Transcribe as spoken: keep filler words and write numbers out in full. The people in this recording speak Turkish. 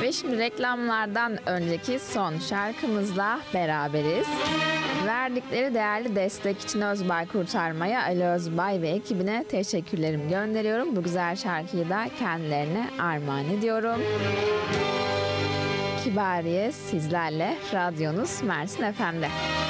Ve şimdi reklamlardan önceki son şarkımızla beraberiz. Verdikleri değerli destek için Özbay Kurtarma'ya, Ali Özbay ve ekibine teşekkürlerimi gönderiyorum. Bu güzel şarkıyı da kendilerine armağan ediyorum. Kibariye sizlerle, radyonuz Mersin F M'de.